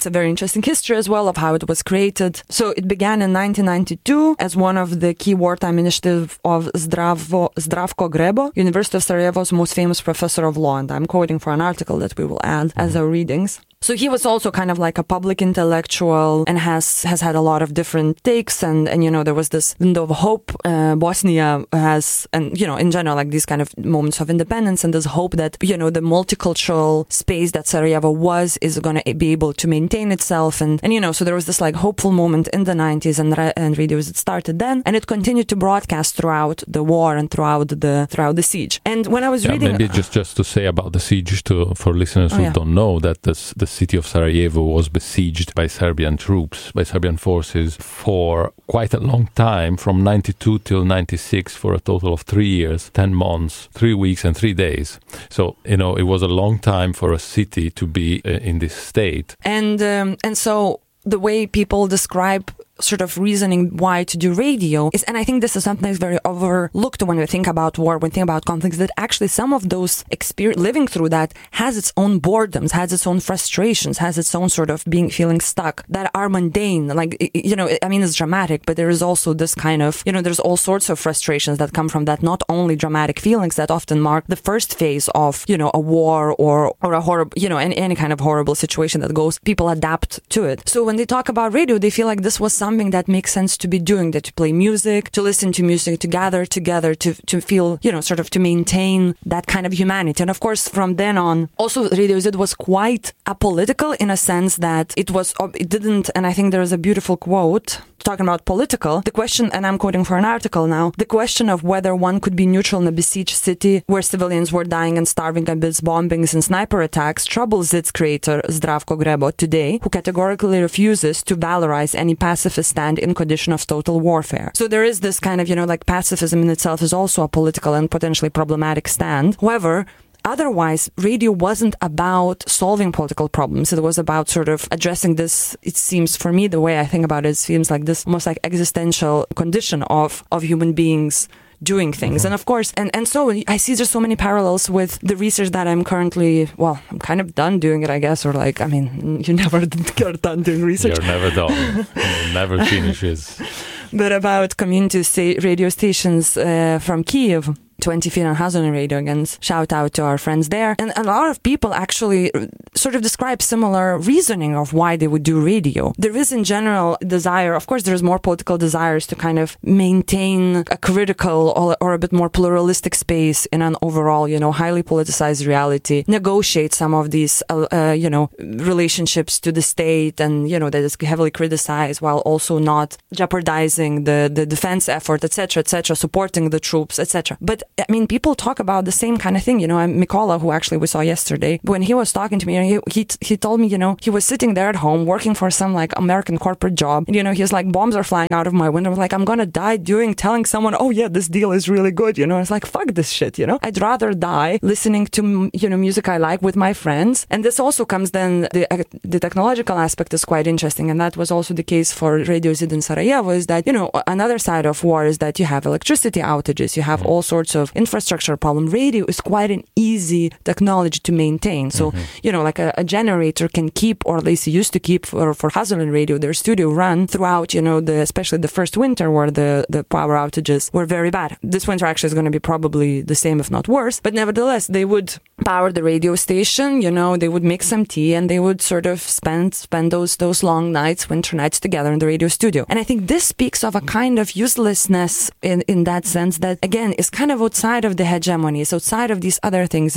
a very interesting history as well of how it was created. So it began in 1992 as one of the key wartime initiatives of Zdravko Grebo, University of Sarajevo's most famous professor of law. And I'm quoting for an article that we will add as our readings. So he was also kind of like a public intellectual and has had a lot of different takes and there was this window of hope. Bosnia has, and in general, like these kind of moments of independence and this hope that, the multicultural space that Sarajevo is going to be able to maintain itself. And so there was this like hopeful moment in the 90s and radios, it started then and it continued to broadcast throughout the war and throughout the siege. And when I was reading... Maybe just to say about the siege for listeners who don't know that the city of Sarajevo was besieged by Serbian troops, by Serbian forces for quite a long time, from 92 till 96, for a total of 3 years, 10 months, 3 weeks and 3 days. So, it was a long time for a city to be in this state. And so the way people describe sort of reasoning why to do radio is, and I think this is something that's very overlooked when we think about war, when we think about conflicts, that actually some of those living through that has its own boredoms, has its own frustrations, has its own sort of feeling stuck that are mundane. Like, it's dramatic, but there is also this kind of, there's all sorts of frustrations that come from that, not only dramatic feelings that often mark the first phase of, a war or a horrible, any kind of horrible situation that goes, people adapt to it. So when they talk about radio, they feel like this was something that makes sense to be doing, that to play music, to listen to music, to gather together, to feel, sort of to maintain that kind of humanity. And of course, from then on, also Radio Z was quite apolitical in a sense that it didn't, and I think there is a beautiful quote talking about political, the question, and I'm quoting for an article now, the question of whether one could be neutral in a besieged city where civilians were dying and starving amidst bombings and sniper attacks troubles its creator, Zdravko Grebo, today, who categorically refuses to valorize any pacifist stand in condition of total warfare. So there is this kind of, like pacifism in itself is also a political and potentially problematic stand. However, otherwise, radio wasn't about solving political problems. It was about sort of addressing this, it seems, for me, the way I think about it seems like this almost like existential condition of human beings doing things. And of course, and so I see there's so many parallels with the research that I'm currently, I'm kind of done doing it, I guess, or like, you never get done doing research. You're never done. It never finishes. But about community radio stations from Kyiv, 20 feet on Hazonin Radio, again, shout out to our friends there. And a lot of people actually sort of describe similar reasoning of why they would do radio. There is in general desire, of course there's more political desires to kind of maintain a critical or a bit more pluralistic space in an overall, highly politicized reality, negotiate some of these, relationships to the state and, that is heavily criticized while also not jeopardizing the defense effort, etc., supporting the troops, etc. But people talk about the same kind of thing. Mikola, who actually we saw yesterday, when he was talking to me, he told me, he was sitting there at home working for some like American corporate job. And, he's like, bombs are flying out of my window. I'm like, I'm going to die telling someone, oh yeah, this deal is really good. It's like, fuck this shit, I'd rather die listening to, music I like with my friends. And this also comes then, the technological aspect is quite interesting. And that was also the case for Radio Z in Sarajevo, is that, another side of war is that you have electricity outages, you have all sorts of infrastructure problem. Radio is quite an easy technology to maintain. So, like a generator can keep, or at least used to keep for Hazonin Radio, their studio run throughout, especially the first winter where the power outages were very bad. This winter actually is going to be probably the same, if not worse. But nevertheless, they would power the radio station, they would make some tea and they would sort of spend those long nights, winter nights together in the radio studio. And I think this speaks of a kind of uselessness in that sense that, again, is kind of outside of the hegemony. It's outside of these other things.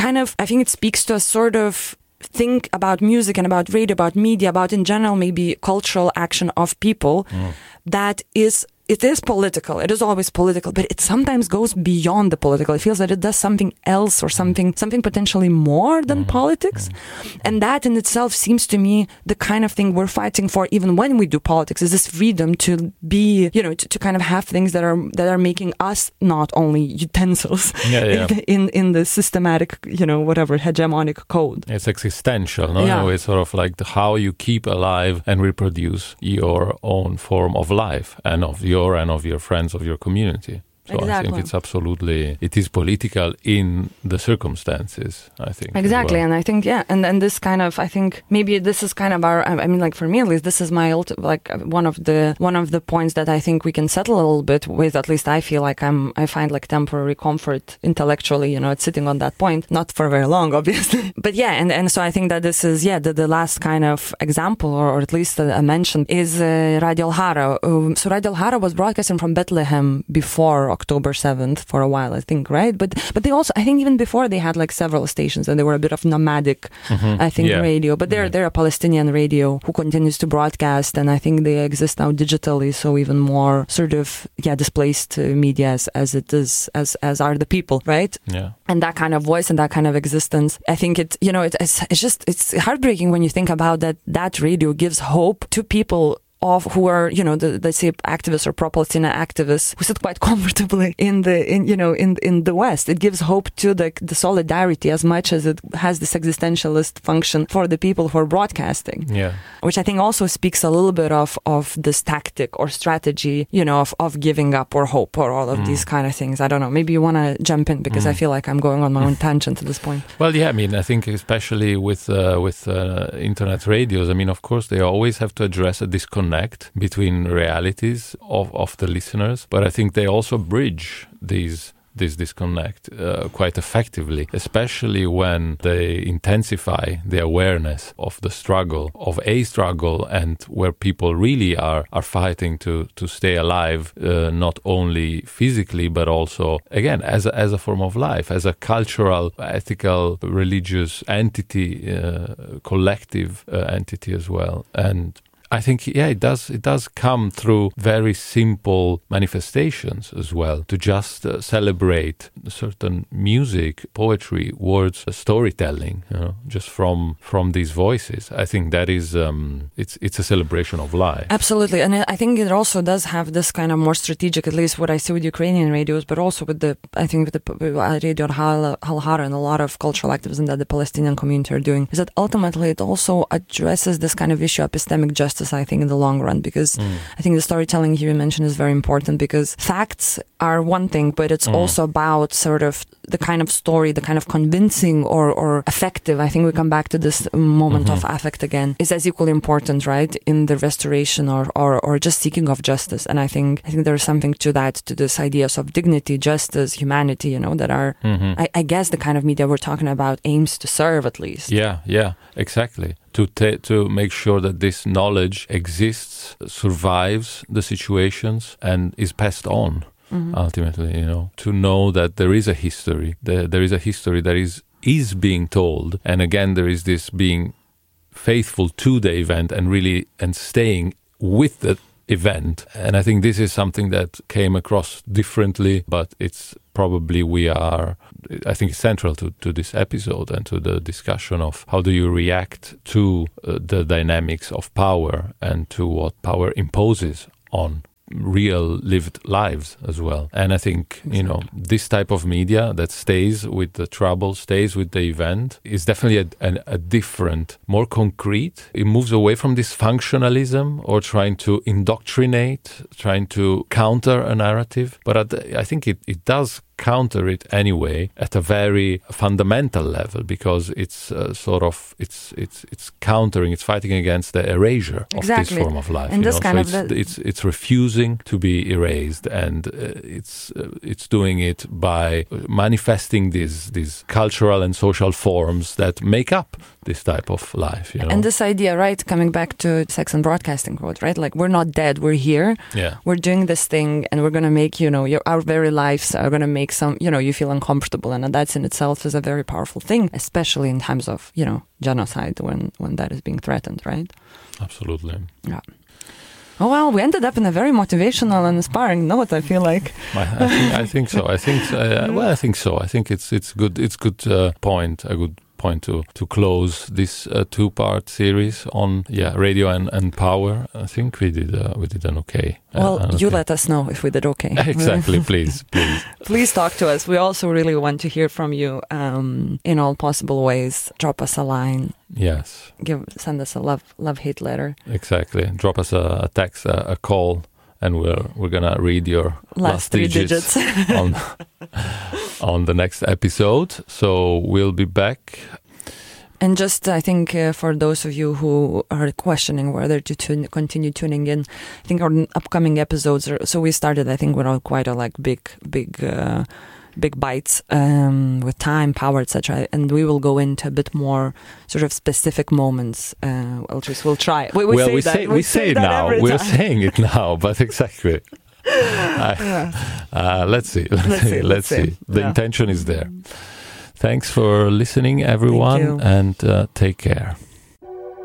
I think it speaks to a sort of think about music and about radio, about media, about in general maybe cultural action of people that is it is political. It is always political, but it sometimes goes beyond the political. It feels that it does something else or something potentially more than politics. And that in itself seems to me the kind of thing we're fighting for even when we do politics, is this freedom to be, to kind of have things that are making us not only utensils in the systematic, whatever, hegemonic code. It's existential, no? Yeah. It's sort of like how you keep alive and reproduce your own form of life and of your friends, of your community. So I think it's absolutely, it is political in the circumstances, I think. Exactly. And I think, and this kind of, I think maybe this is kind of for me at least, this is my one of the points that I think we can settle a little bit with. At least I feel like I find like temporary comfort intellectually, it's sitting on that point, not for very long, obviously. But and so I think that this is, the last kind of example, or at least a mention, is Radio Alhara. So Radio Alhara was broadcasting from Bethlehem before October 7th for a while, I think, right? But they also, I think even before, they had like several stations, and they were a bit of nomadic, I think, radio. But they're a Palestinian radio who continues to broadcast, and I think they exist now digitally, so even more sort of displaced media as it is, as are the people, right? Yeah. And that kind of voice and that kind of existence, I think it's heartbreaking when you think about that radio gives hope to people who are, let's say activists or pro-Palestinian activists who sit quite comfortably in the West. It gives hope to the solidarity as much as it has this existentialist function for the people who are broadcasting. Yeah. Which I think also speaks a little bit of this tactic or strategy, of giving up or hope or all of these kind of things. I don't know. Maybe you want to jump in because I feel like I'm going on my own tangent at this point. Well, yeah, I mean, I think especially with internet radios, I mean, of course, they always have to address a disconnect between realities of the listeners, but I think they also bridge this disconnect quite effectively, especially when they intensify the awareness of the struggle, and where people really are fighting to stay alive, not only physically, but also, again, as a form of life, as a cultural, ethical, religious entity, collective entity as well. And I think, it does come through very simple manifestations as well, to just celebrate certain music, poetry, words, storytelling, just from these voices. I think that is, it's a celebration of life. Absolutely. And I think it also does have this kind of more strategic, at least what I see with Ukrainian radios, but also with the Radio Alhara and a lot of cultural activism that the Palestinian community are doing, is that ultimately it also addresses this kind of issue of epistemic justice, I think, in the long run, because I think the storytelling here you mentioned is very important, because facts are one thing, but it's also about sort of the kind of story, the kind of convincing or effective. I think we come back to this moment of affect again, is as equally important, right, in the restoration or just seeking of justice. And I think there's something to that, to this ideas of dignity, justice, humanity, that are, I guess, the kind of media we're talking about aims to serve, at least. Yeah, exactly. To make sure that this knowledge exists, survives the situations, and is passed on. Ultimately, to know that there is a history, there is a history that is being told, and again there is this being faithful to the event and staying with the event. And I think this is something that came across differently, but it's probably I think it's central to this episode and to the discussion of how do you react to the dynamics of power and to what power imposes on real lived lives as well. And I think, this type of media that stays with the trouble, stays with the event, is definitely a different, more concrete. It moves away from this functionalism or trying to indoctrinate, trying to counter a narrative. But I think it does counter it anyway at a very fundamental level, because it's it's countering, it's fighting against the erasure of this form of life. And this kind it's refusing to be erased, and it's doing it by manifesting these cultural and social forms that make up this type of life. And this idea, right, coming back to Sex and Broadcasting quote, right? Like, we're not dead, we're here. Yeah. We're doing this thing, and we're going to make, our very lives are going to make some, you feel uncomfortable. And that's in itself is a very powerful thing, especially in times of, genocide, when that is being threatened, right? Absolutely. Yeah. Oh, well, we ended up in a very motivational and inspiring note, I feel like. I think so. I think so. I think it's good. It's a good point to close this two-part series on radio and power. I think we did an okay. You let us know if we did okay. Exactly, please. Please talk to us. We also really want to hear from you in all possible ways. Drop us a line. Yes. Send us a love hate letter. Exactly. Drop us a text, a call. and we're gonna read your last three digits. on the next episode. So we'll be back. And just, I think, for those of you who are questioning whether to continue tuning in, I think our upcoming episodes so we started, I think, with quite a big bites with time, power, etc. And we will go into a bit more sort of specific moments. We'll try. We say it now. We're saying it now, but exactly. Let's see. The intention is there. Thanks for listening, everyone, and take care.